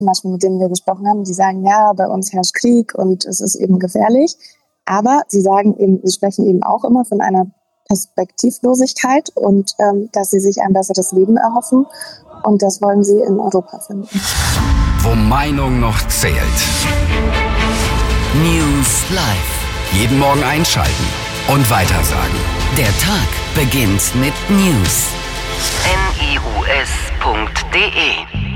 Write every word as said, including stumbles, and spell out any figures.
zum Beispiel mit denen wir gesprochen haben, die sagen, ja, bei uns herrscht Krieg und es ist eben gefährlich. Aber sie sagen eben, sie sprechen eben auch immer von einer Perspektivlosigkeit und ähm, dass sie sich ein besseres Leben erhoffen. Und das wollen sie in Europa finden. Wo Meinung noch zählt. News Live. Jeden Morgen einschalten und weitersagen. Der Tag beginnt mit News. N I U S punkt D E